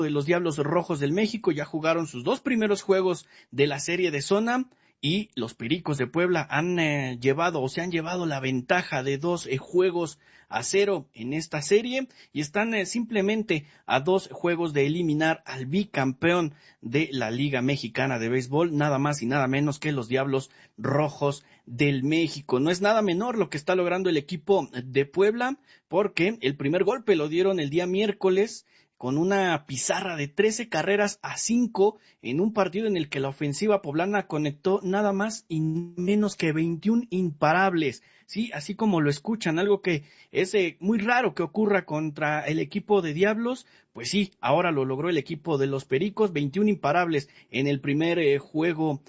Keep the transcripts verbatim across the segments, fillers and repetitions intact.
de los Diablos Rojos del México ya jugaron sus dos primeros juegos de la serie de zona y los Pericos de Puebla han eh, llevado o se han llevado la ventaja de dos eh, juegos a cero en esta serie y están eh, simplemente a dos juegos de eliminar al bicampeón de la Liga Mexicana de Béisbol, nada más y nada menos que los Diablos Rojos del México. No es nada menor lo que está logrando el equipo de Puebla, porque el primer golpe lo dieron el día miércoles con una pizarra de trece carreras a cinco en un partido en el que la ofensiva poblana conectó nada más y menos que veintiún imparables. Sí, así como lo escuchan, algo que es eh, muy raro que ocurra contra el equipo de Diablos. Pues sí, ahora lo logró el equipo de los Pericos, veintiún imparables en el primer eh, juego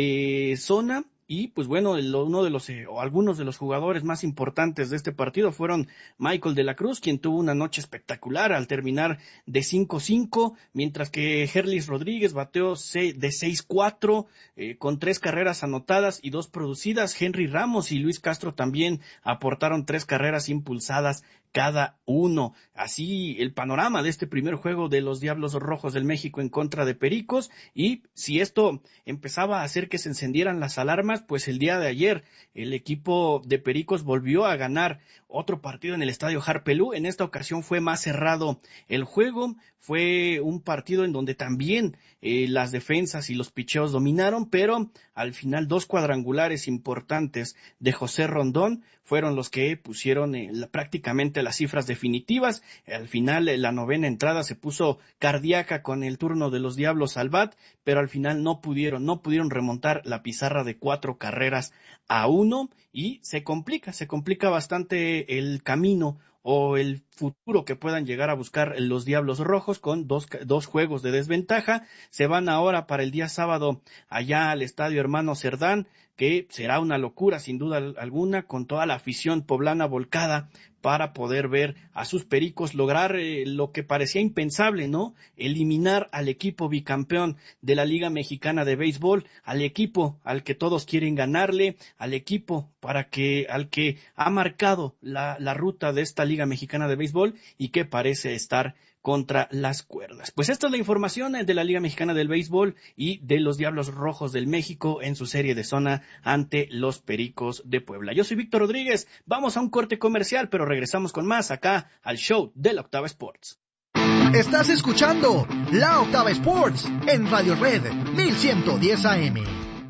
de zona. Y pues bueno, uno de los eh, o algunos de los jugadores más importantes de este partido fueron Michael de la Cruz, quien tuvo una noche espectacular al terminar de cinco cinco, mientras que Herlis Rodríguez bateó de seis cuatro eh, con tres carreras anotadas y dos producidas. Henry Ramos y Luis Castro también aportaron tres carreras impulsadas cada uno. Así el panorama de este primer juego de los Diablos Rojos del México en contra de Pericos, y si esto empezaba a hacer que se encendieran las alarmas, pues el día de ayer el equipo de Pericos volvió a ganar otro partido en el estadio Harpelú. En esta ocasión fue más cerrado el juego, fue un partido en donde también eh, las defensas y los picheos dominaron, pero al final dos cuadrangulares importantes de José Rondón fueron los que pusieron eh, la, prácticamente las cifras definitivas. Al final eh, la novena entrada se puso cardíaca con el turno de los Diablos al bat, pero al final no pudieron, no pudieron remontar la pizarra de cuatro carreras a uno y se complica, se complica bastante el camino o el futuro que puedan llegar a buscar los Diablos Rojos con dos, dos juegos de desventaja. Se van ahora para el día sábado allá al Estadio Hermano Cerdán, que será una locura sin duda alguna, con toda la afición poblana volcada para poder ver a sus Pericos lograr eh, lo que parecía impensable, ¿no? Eliminar al equipo bicampeón de la Liga Mexicana de Béisbol, al equipo al que todos quieren ganarle, al equipo para que al que ha marcado la, la ruta de esta Liga Mexicana de Béisbol y que parece estar contra las cuerdas. Pues esta es la información de la Liga Mexicana del Béisbol y de los Diablos Rojos del México en su serie de zona ante los Pericos de Puebla. Yo soy Víctor Rodríguez, vamos a un corte comercial, pero regresamos con más acá al show de la Octava Sports. Estás escuchando La Octava Sports en Radio Red mil ciento diez A M.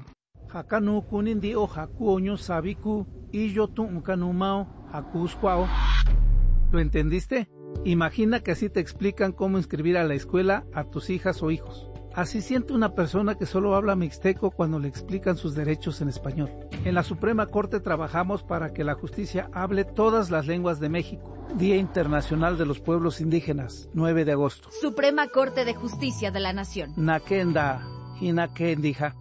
Hakanu kunindi o hakuoño sabiku y yo tu unkanumao hakuskwao. ¿Lo entendiste? Imagina que así te explican cómo inscribir a la escuela a tus hijas o hijos. Así siente una persona que solo habla mixteco cuando le explican sus derechos en español. En la Suprema Corte trabajamos para que la justicia hable todas las lenguas de México. Día Internacional de los Pueblos Indígenas, nueve de agosto. Suprema Corte de Justicia de la Nación. Nakenda, Hinakendija.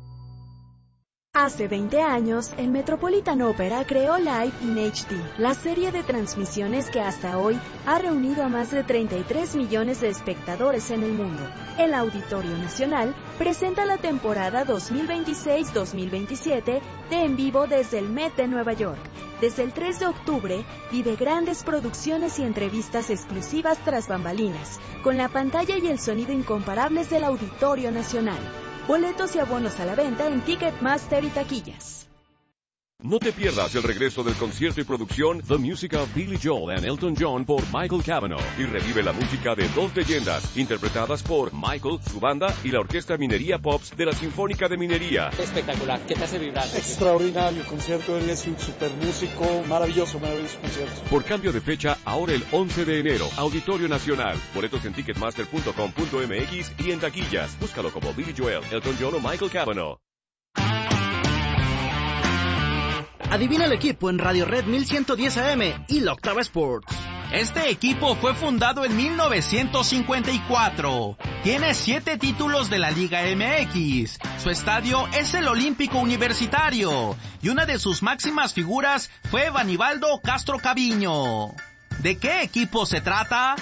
Hace veinte años, el Metropolitan Opera creó Live in H D, la serie de transmisiones que hasta hoy ha reunido a más de treinta y tres millones de espectadores en el mundo. El Auditorio Nacional presenta la temporada dos mil veintiséis dos mil veintisiete de En Vivo desde el Met de Nueva York. Desde el tres de octubre, vive grandes producciones y entrevistas exclusivas tras bambalinas, con la pantalla y el sonido incomparables del Auditorio Nacional. Boletos y abonos a la venta en Ticketmaster y taquillas. No te pierdas el regreso del concierto y producción The Music of Billy Joel and Elton John por Michael Cavanaugh y revive la música de dos leyendas interpretadas por Michael, su banda y la Orquesta Minería Pops de la Sinfónica de Minería. Espectacular, ¿qué te hace vibrar? Extraordinario concierto, él es un super músico, maravilloso, maravilloso concierto. Por cambio de fecha, ahora el once de enero, Auditorio Nacional. Boletos en ticketmaster punto com punto m x y en taquillas. Búscalo como Billy Joel, Elton John o Michael Cavanaugh. Adivina el equipo en Radio Red mil ciento diez A M y la Octava Sports. Este equipo fue fundado en mil novecientos cincuenta y cuatro. Tiene siete títulos de la Liga M X. Su estadio es el Olímpico Universitario. Y una de sus máximas figuras fue Vanibaldo Castro Caviño. ¿De qué equipo se trata?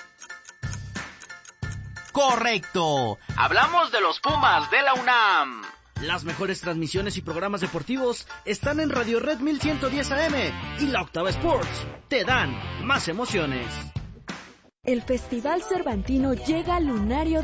Correcto. Hablamos de los Pumas de la UNAM. Las mejores transmisiones y programas deportivos están en Radio Red mil ciento diez A M y la Octava Sports. Te dan más emociones. El Festival Cervantino llega al Lunario